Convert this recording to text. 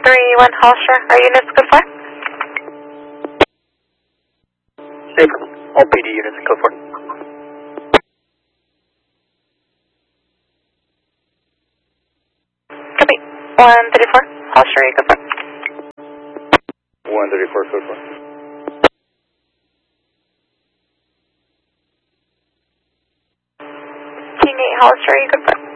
31 Hollister, are units good for? Safe. All PD units code for. Copy. 134 Hollister, are you good for? 134 code for. King 8 Hollister, are you good for?